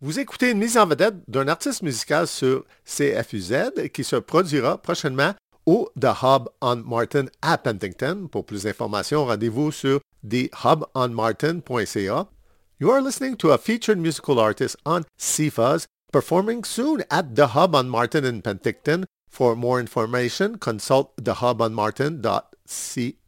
Vous écoutez une mise en vedette d'un artiste musical sur CFUZ qui se produira prochainement au The Hub on Martin à Penticton. Pour plus d'informations, rendez-vous sur thehubonmartin.ca. You are listening to a featured musical artist on CFUZ performing soon at The Hub on Martin in Penticton. For more information, consult thehubonmartin.ca.